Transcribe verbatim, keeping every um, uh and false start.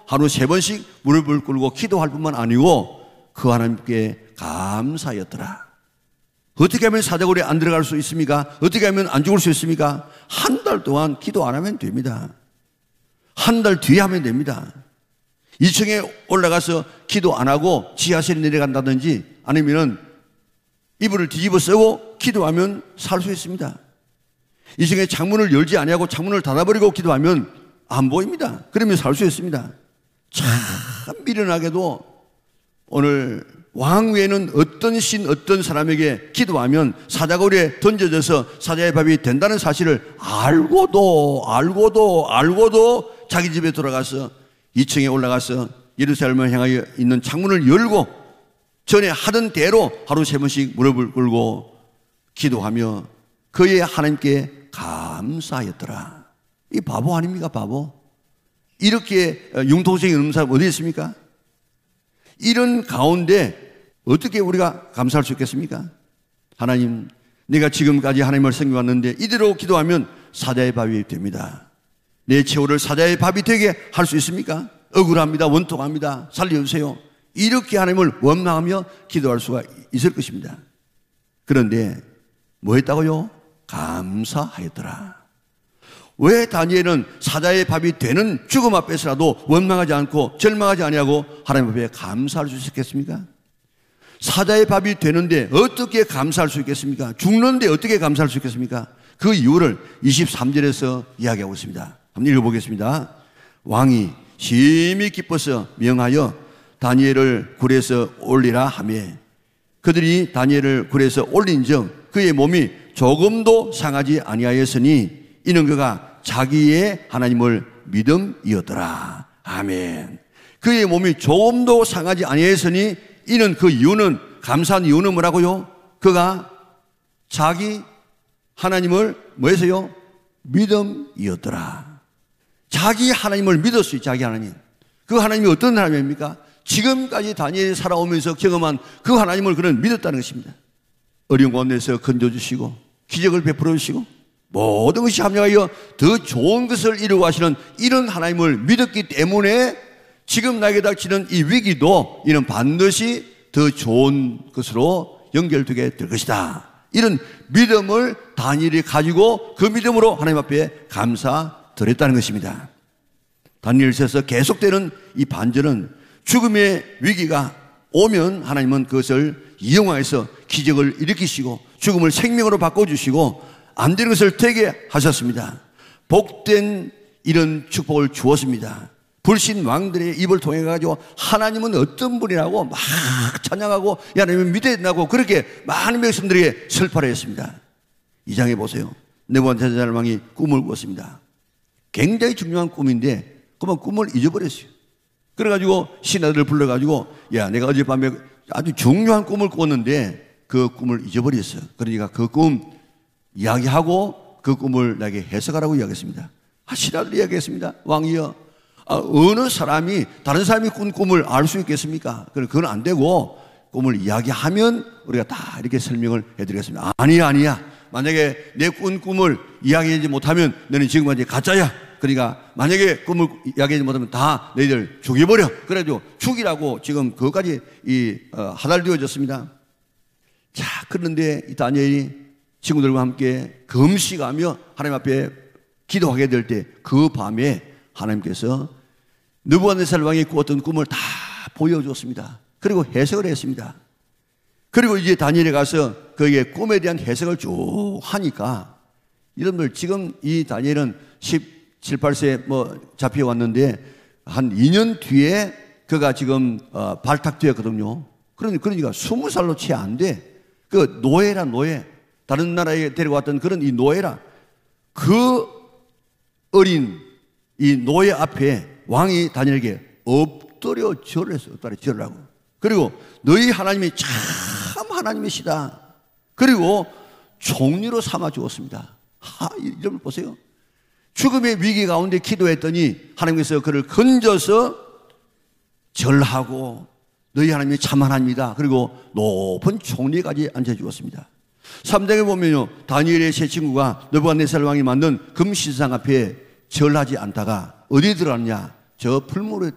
하루 세 번씩 무릎을 꿇고 기도할 뿐만 아니고 그 하나님께 감사하였더라. 어떻게 하면 사자굴에 안 들어갈 수 있습니까? 어떻게 하면 안 죽을 수 있습니까? 한 달 동안 기도 안 하면 됩니다. 한 달 뒤에 하면 됩니다. 이 층에 올라가서 기도 안 하고 지하실에 내려간다든지 아니면은 이불을 뒤집어 쓰고 기도하면 살 수 있습니다. 이 층에 창문을 열지 아니하고 창문을 닫아버리고 기도하면 안 보입니다. 그러면 살 수 있습니다. 참 미련하게도 오늘 왕 외에는 어떤 신 어떤 사람에게 기도하면 사자굴에 던져져서 사자의 밥이 된다는 사실을 알고도 알고도 알고도 자기 집에 돌아가서 이 층에 올라가서 예루살렘을 향하여 있는 창문을 열고 전에 하던 대로 하루 세 번씩 무릎을 꿇고 기도하며 그의 하나님께 감사하였더라. 이 바보 아닙니까? 바보. 이렇게 융통성이 없는 사람 어디 있습니까? 이런 가운데 어떻게 우리가 감사할 수 있겠습니까? 하나님, 내가 지금까지 하나님을 섬겨왔는데 이대로 기도하면 사자의 밥이 됩니다. 내 최후를 사자의 밥이 되게 할 수 있습니까? 억울합니다. 원통합니다. 살려주세요. 이렇게 하나님을 원망하며 기도할 수가 있을 것입니다. 그런데 뭐 했다고요? 감사하였더라. 왜 다니엘은 사자의 밥이 되는 죽음 앞에서라도 원망하지 않고 절망하지 아니하고 하나님 앞에 감사할 수 있었겠습니까? 사자의 밥이 되는데 어떻게 감사할 수 있겠습니까? 죽는데 어떻게 감사할 수 있겠습니까? 그 이유를 이십삼 절에서 이야기하고 있습니다. 한번 읽어보겠습니다. 왕이 심히 기뻐서 명하여 다니엘을 굴에서 올리라 하며 그들이 다니엘을 굴에서 올린즉 그의 몸이 조금도 상하지 아니하였으니 이는 그가 자기의 하나님을 믿음이었더라. 아멘. 그의 몸이 조금도 상하지 아니하였으니 이는 그 이유는 감사한 이유는 뭐라고요? 그가 자기 하나님을 뭐해서요? 믿음이었더라. 자기 하나님을 믿었어요. 자기 하나님. 그 하나님이 어떤 하나님입니까? 지금까지 다니엘이 살아오면서 경험한 그 하나님을 그는 믿었다는 것입니다. 어려운 가운데서 건져주시고 기적을 베풀어 주시고 모든 것이 합력하여 더 좋은 것을 이루고 하시는 이런 하나님을 믿었기 때문에 지금 나에게 닥치는 이 위기도 이는 반드시 더 좋은 것으로 연결되게 될 것이다. 이런 믿음을 다니엘이 가지고 그 믿음으로 하나님 앞에 감사드렸다는 것입니다. 다니엘서에서 계속되는 이 반전은 죽음의 위기가 오면 하나님은 그것을 이용하여서 기적을 일으키시고 죽음을 생명으로 바꿔주시고 안 되는 것을 되게 하셨습니다. 복된 이런 축복을 주었습니다. 불신 왕들의 입을 통해 가지고 하나님은 어떤 분이라고 막 찬양하고 하나님은 믿어야 된다고 그렇게 많은 백성들에게 설파를 했습니다. 이 장에 보세요. 느부갓네살 왕이 꿈을 꿨습니다. 굉장히 중요한 꿈인데 그만 꿈을 잊어버렸어요. 그래가지고 신하들을 불러가지고 야 내가 어젯밤에 아주 중요한 꿈을 꿨는데 그 꿈을 잊어버렸어요. 그러니까 그 꿈 이야기하고 그 꿈을 나에게 해석하라고 이야기했습니다. 아, 신하들이 이야기했습니다. 왕이여, 아, 어느 사람이 다른 사람이 꾼 꿈을 알 수 있겠습니까? 그건 안 되고 꿈을 이야기하면 우리가 다 이렇게 설명을 해드리겠습니다. 아니야 아니야. 만약에 내 꾼 꿈을 이야기하지 못하면 너는 지금까지 가짜야. 그러니까 만약에 꿈을 이야기하지 못하면 다 너희들 죽여버려. 그래가지고 죽이라고 지금 그것까지 이 어, 하달되어졌습니다. 자, 그런데 이 다니엘이 친구들과 함께 금식하며 하나님 앞에 기도하게 될 때 그 밤에 하나님께서 느부갓네살 왕이 꾸었던 꿈을 다 보여줬습니다. 그리고 해석을 했습니다. 그리고 이제 다니엘에 가서 그에게 꿈에 대한 해석을 쭉 하니까 여러분들 지금 이 다니엘은 십칠, 팔 세 뭐 잡혀왔는데 한 이 년 뒤에 그가 지금 어, 발탁되었거든요. 그러니까, 그러니까 스무 살로 채 안 돼. 그 노예라 노예. 다른 나라에 데려왔던 그런 이 노예라. 그 어린 이 노예 앞에 왕이 다니엘에게 엎드려 절을 했어요. 엎드려 절하고. 그리고 너희 하나님이 참 하나님이시다. 그리고 종류로 삼아 주었습니다. 하, 이름을 보세요. 죽음의 위기 가운데 기도했더니 하나님께서 그를 건져서 절하고 너희 하나님이 참 하나님이다. 그리고 높은 총리까지 앉혀주었습니다. 삼 장에 보면요, 다니엘의 세 친구가 느부갓네살 왕이 만든 금신상 앞에 절하지 않다가 어디 들어갔냐? 저 풀무에